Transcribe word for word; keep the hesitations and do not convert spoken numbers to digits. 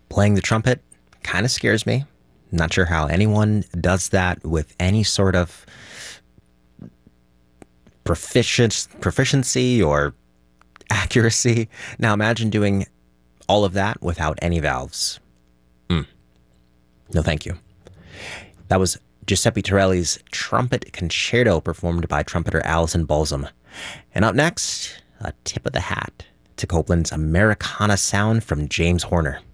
Playing the trumpet kind of scares me. Not sure how anyone does that with any sort of profici- proficiency or accuracy. Now imagine doing all of that without any valves. Mm. No, thank you. That was Giuseppe Torelli's Trumpet Concerto, performed by trumpeter Alison Balsam. And up next, a tip of the hat to Copland's Americana sound from James Horner.